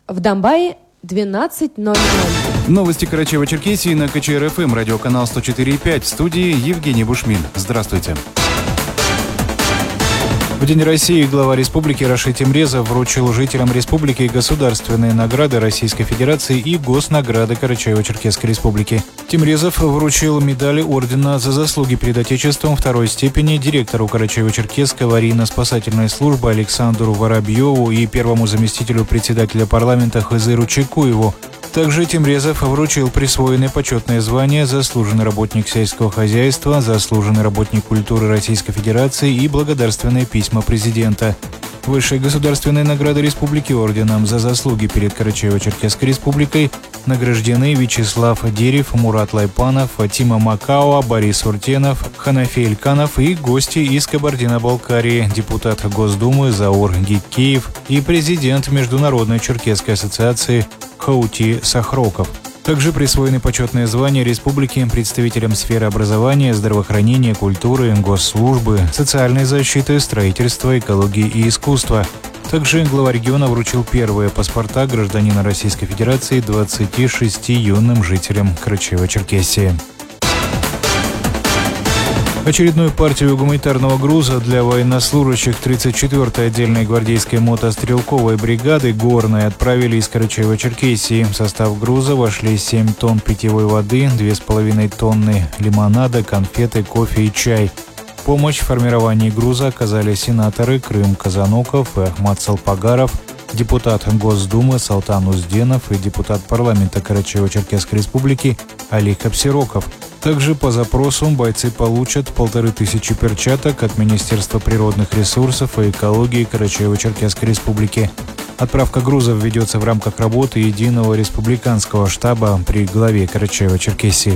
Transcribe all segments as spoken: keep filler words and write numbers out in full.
В Домбае двенадцать ноль ноль. Новости Карачаево-Черкесии на ка че эр эф эм, радиоканал сто четыре и пять. В студии Евгений Бушмин. Здравствуйте. В День России глава республики Рашид Темрезов вручил жителям республики государственные награды Российской Федерации и госнаграды Карачаево-Черкесской Республики. Темрезов вручил медали ордена за заслуги перед Отечеством второй степени директору Карачаево-Черкесской аварийно-спасательной службы Александру Воробьеву и первому заместителю председателя парламента Хызыру Чекуеву. Также Темрезов вручил присвоенное почетное звание «Заслуженный работник сельского хозяйства», «Заслуженный работник культуры Российской Федерации» и благодарственные письма президента. Высшей государственной наградой республики орденом за заслуги перед Карачаево-Черкесской Республикой награждены Вячеслав Дерев, Мурат Лайпанов, Тима Макао, Борис Уртенов, Ханафей Ильканов и гости из Кабардино-Балкарии, депутат Госдумы Заур Гикеев и президент Международной Черкесской ассоциации Хаути Сахроков. Также присвоены почетные звания республики представителям сферы образования, здравоохранения, культуры, госслужбы, социальной защиты, строительства, экологии и искусства. Также глава региона вручил первые паспорта гражданина Российской Федерации двадцати шести юным жителям Карачаево-Черкесии. Очередную партию гуманитарного груза для военнослужащих тридцать четвёртой отдельной гвардейской мотострелковой бригады «Горной» отправили из Карачаево-Черкесии. В состав груза вошли семь тонн питьевой воды, две с половиной тонны лимонада, конфеты, кофе и чай. Помощь в формировании груза оказали сенаторы Крым Казаноков и Ахмат Салпагаров, депутат Госдумы Салтан Узденов и депутат парламента Карачаево-Черкесской Республики Алик Абсироков. Также по запросу бойцы получат полторы тысячи перчаток от Министерства природных ресурсов и экологии Карачаево-Черкесской Республики. Отправка грузов ведется в рамках работы единого республиканского штаба при главе Карачаево-Черкесии.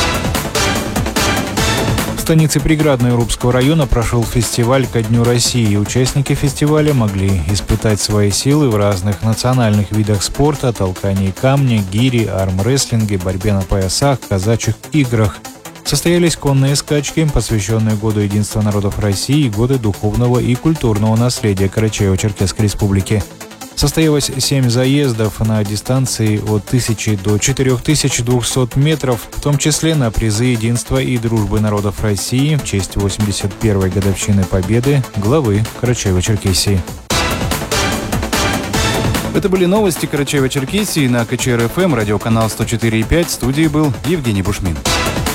В станице Приградной Урупского района прошел фестиваль «Ко Дню России». Участники фестиваля могли испытать свои силы в разных национальных видах спорта: толкании камня, гири, армрестлинге, борьбе на поясах, казачьих играх. Состоялись конные скачки, посвященные Году единства народов России и Году духовного и культурного наследия Карачаево-Черкесской Республики. Состоялось семь заездов на дистанции от тысячи до четырёх тысяч двухсот метров, в том числе на призы единства и дружбы народов России в честь восемьдесят первой годовщины Победы главы Карачаево-Черкесии. Это были новости Карачаево-Черкесии на ка че эр эф эм, радиоканал сто четыре и пять. В студии был Евгений Бушмин.